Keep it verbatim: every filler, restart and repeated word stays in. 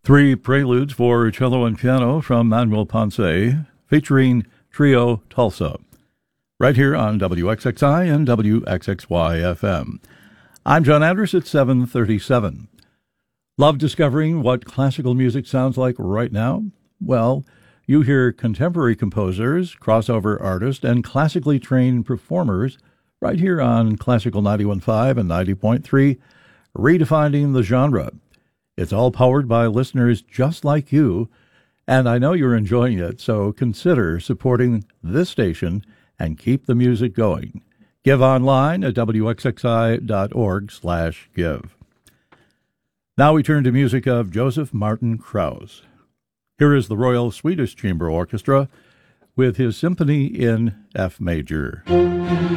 Three preludes for cello and piano from Manuel Ponce, featuring Trio Tulsa, right here on W X X I and W X X Y F M. I'm John Anders at seven thirty-seven. Love discovering what classical music sounds like right now? Well, you hear contemporary composers, crossover artists, and classically trained performers right here on Classical ninety-one point five and ninety point three, redefining the genre. It's all powered by listeners just like you, and I know you're enjoying it, so consider supporting this station and keep the music going. Give online at W X X I dot org slash give. Now we turn to music of Joseph Martin Krauss. Here is the Royal Swedish Chamber Orchestra with his symphony in F major.